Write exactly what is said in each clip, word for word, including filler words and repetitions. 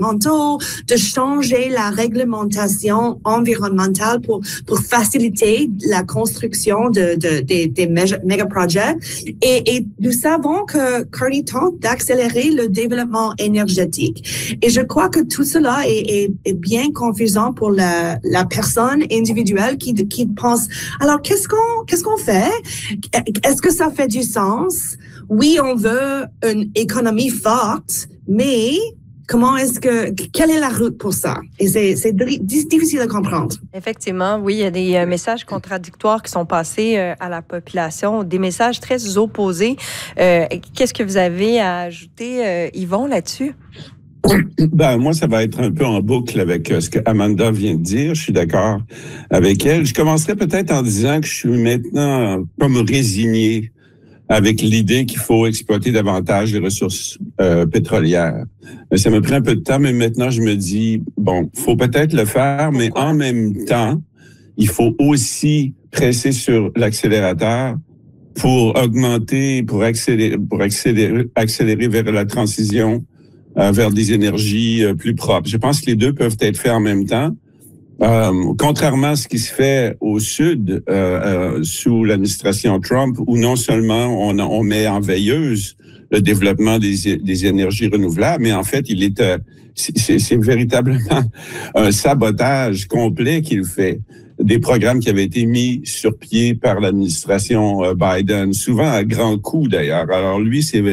de changer la réglementation environnementale pour, pour faciliter la construction de, de, de, des méga-projets. Et, et nous savons que Carney tente d'accélérer le développement énergétique. Et je crois que tout cela est, est, est bien confusant pour la, la personne individuelle qui, qui pense, alors qu'est-ce qu'on, qu'est-ce qu'on fait? Est-ce que ça fait du sens? Oui, on veut une économie forte, mais comment est-ce que, quelle est la route pour ça? Et c'est, c'est difficile à comprendre. Effectivement, oui, il y a des euh, messages contradictoires qui sont passés euh, à la population, des messages très opposés. Euh, qu'est-ce que vous avez à ajouter, euh, Yvon, là-dessus? Ben, moi, ça va être un peu en boucle avec ce que Amanda vient de dire. Je suis d'accord avec elle. Je commencerai peut-être en disant que je suis maintenant comme résigné avec l'idée qu'il faut exploiter davantage les ressources euh, pétrolières. Ça m'a pris un peu de temps, mais maintenant, je me dis, bon, faut peut-être le faire, mais en même temps, il faut aussi presser sur l'accélérateur pour augmenter, pour accélérer, pour accélérer, accélérer vers la transition euh, vers des énergies euh, plus propres. Je pense que les deux peuvent être faits en même temps. Euh, contrairement à ce qui se fait au Sud euh, euh, sous l'administration Trump, où non seulement on, on met en veilleuse le développement des, des énergies renouvelables, mais en fait, il est, euh, c'est, c'est véritablement un sabotage complet qu'il fait des programmes qui avaient été mis sur pied par l'administration euh, Biden, souvent à grands coups d'ailleurs. Alors lui, c'est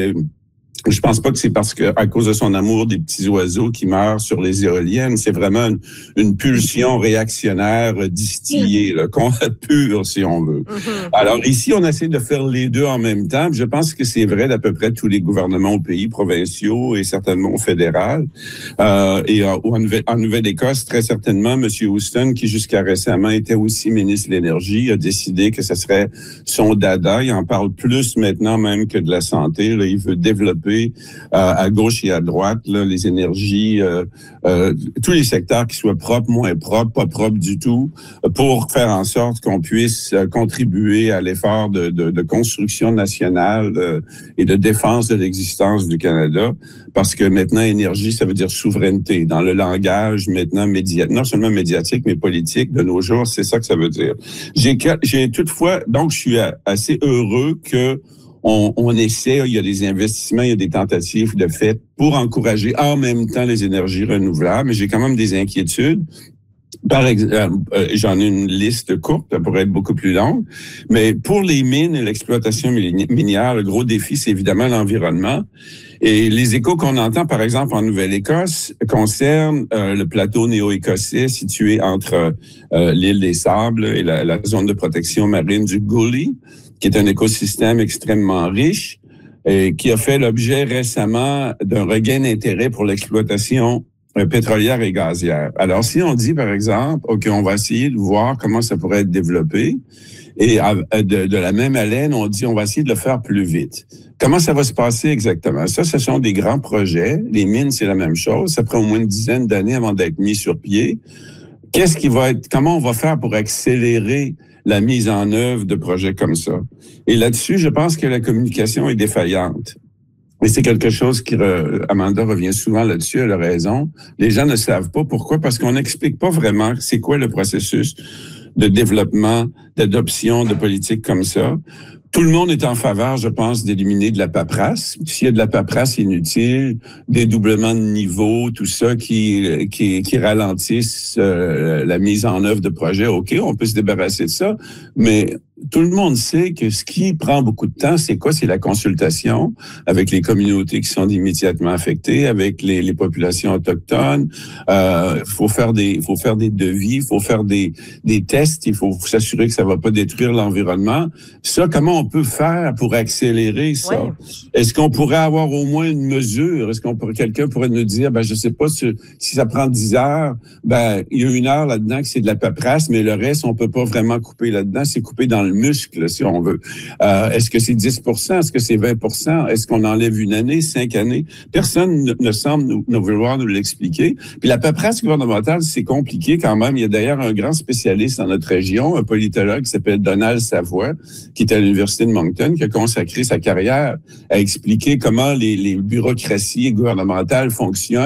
Je pense pas que c'est parce que à cause de son amour des petits oiseaux qui meurent sur les éoliennes. C'est vraiment une, une pulsion réactionnaire distillée, là, pure, si on veut. Mm-hmm. Alors ici, on essaie de faire les deux en même temps. Je pense que c'est vrai d'à peu près tous les gouvernements au pays, provinciaux et certainement au fédéral. Euh, et en, en, Nouvelle, en Nouvelle-Écosse, très certainement, M. Houston, qui jusqu'à récemment était aussi ministre de l'Énergie, a décidé que ce serait son dada. Il en parle plus maintenant même que de la santé. Là. Il veut développer Euh, à gauche et à droite, là, les énergies, euh, euh, tous les secteurs qui soient propres, moins propres, pas propres du tout, pour faire en sorte qu'on puisse euh, contribuer à l'effort de, de, de construction nationale euh, et de défense de l'existence du Canada, parce que maintenant, énergie, ça veut dire souveraineté. Dans le langage maintenant médiatique, non seulement médiatique, mais politique de nos jours, c'est ça que ça veut dire. J'ai, j'ai toutefois, donc je suis assez heureux que On, on essaie, il y a des investissements, il y a des tentatives de fait pour encourager en même temps les énergies renouvelables, mais j'ai quand même des inquiétudes. Par exemple, euh, j'en ai une liste courte, ça pourrait être beaucoup plus longue, mais pour les mines et l'exploitation minière, le gros défi, c'est évidemment l'environnement. Et les échos qu'on entend, par exemple, en Nouvelle-Écosse, concernent euh, le plateau néo-écossais situé entre euh, l'île des Sables et la, la zone de protection marine du Gully, qui est un écosystème extrêmement riche et qui a fait l'objet récemment d'un regain d'intérêt pour l'exploitation pétrolière et gazière. Alors, si on dit, par exemple, OK, on va essayer de voir comment ça pourrait être développé, et de, de la même haleine, on dit, on va essayer de le faire plus vite. Comment ça va se passer exactement? Ça, ce sont des grands projets. Les mines, c'est la même chose. Ça prend au moins une dizaine d'années avant d'être mis sur pied. Qu'est-ce qui va être, comment on va faire pour accélérer la mise en œuvre de projets comme ça? Et là-dessus, je pense que la communication est défaillante. Et c'est quelque chose qui, Amanda revient souvent là-dessus, elle a raison. Les gens ne savent pas pourquoi, parce qu'on n'explique pas vraiment c'est quoi le processus de développement, d'adoption de politiques comme ça. Tout le monde est en faveur, je pense, d'éliminer de la paperasse. S'il y a de la paperasse inutile, dédoublement de niveau, tout ça qui qui, qui ralentissent euh, la mise en œuvre de projets, OK, on peut se débarrasser de ça, mais tout le monde sait que ce qui prend beaucoup de temps, c'est quoi? C'est la consultation avec les communautés qui sont immédiatement affectées, avec les, les populations autochtones. Euh, faut faire des, faut faire des devis, il faut faire des, des tests, il faut s'assurer que ça va pas détruire l'environnement. Ça, comment on peut faire pour accélérer ça? Ouais. Est-ce qu'on pourrait avoir au moins une mesure? Est-ce qu'on pourrait, quelqu'un pourrait nous dire, ben, je sais pas si, si ça prend dix heures, ben, il y a une heure là-dedans que c'est de la paperasse, mais le reste, on peut pas vraiment couper là-dedans, c'est coupé dans le muscle, si on veut. Euh, est-ce que c'est dix pour cent? Est-ce que c'est vingt pour cent? Est-ce qu'on enlève une année, cinq années? Personne ne, ne semble nous, nous vouloir nous l'expliquer. Puis la paperasse gouvernementale, c'est compliqué quand même. Il y a d'ailleurs un grand spécialiste dans notre région, un politologue qui s'appelle Donald Savoie, qui est à l'Université de Moncton, qui a consacré sa carrière à expliquer comment les, les bureaucraties gouvernementales fonctionnent